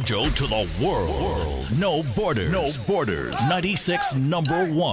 JoJo to the world. No borders. No borders. 96 #1.